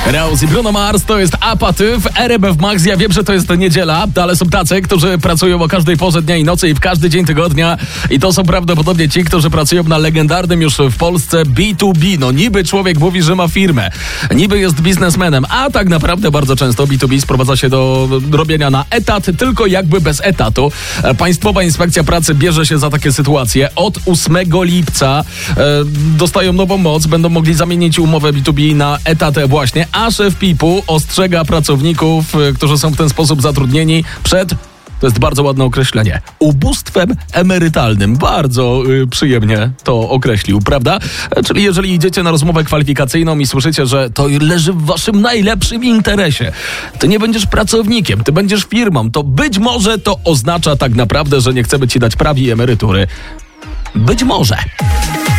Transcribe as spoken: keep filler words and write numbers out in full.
Rose i Bruno Mars to jest Apaty w R M F Max. Ja wiem, że to jest niedziela, ale są tacy, którzy pracują o każdej porze dnia i nocy i w każdy dzień tygodnia. I to są prawdopodobnie ci, którzy pracują na legendarnym już w Polsce B dwa B. No niby człowiek mówi, że ma firmę, niby jest biznesmenem, a tak naprawdę bardzo często B dwa B sprowadza się do robienia na etat, tylko jakby bez etatu. Państwowa Inspekcja Pracy bierze się za takie sytuacje. Od ósmego lipca e, dostają nową moc, będą mogli zamienić umowę B dwa B na etat właśnie, a szef P I P-u ostrzega pracowników, którzy są w ten sposób zatrudnieni przed, to jest bardzo ładne określenie, ubóstwem emerytalnym. Bardzo y, przyjemnie to określił, prawda? Czyli jeżeli idziecie na rozmowę kwalifikacyjną i słyszycie, że to leży w waszym najlepszym interesie, ty nie będziesz pracownikiem, ty będziesz firmą, to być może to oznacza tak naprawdę, że nie chcemy ci dać prawie emerytury. Być może.